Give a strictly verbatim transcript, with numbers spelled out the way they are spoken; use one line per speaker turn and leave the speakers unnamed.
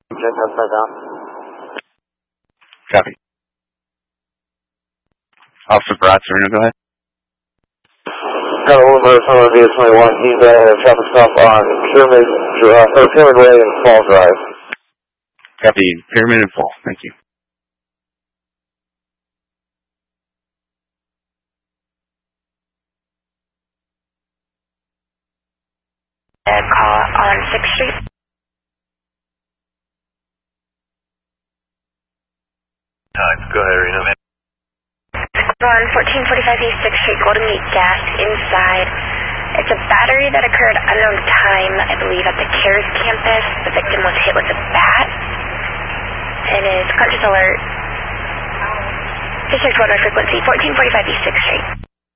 Check upside down.
Copy. Officer Bratz, Serena, go ahead.
Got a little bit of V S twenty-one. He's at a traffic stop on Pyramid, uh, or Pyramid Way and Fall Drive.
Copy. Pyramid and Fall. Thank you.
Uh, call on sixth Street.
Time. Go ahead, Reno.
On fourteen forty-five East sixth Street, Golden Gate Gas inside. It's a battery that occurred unknown time, I believe, at the CARES campus. The victim was hit with a bat and is conscious alert. District one frequency, fourteen forty-five East sixth Street.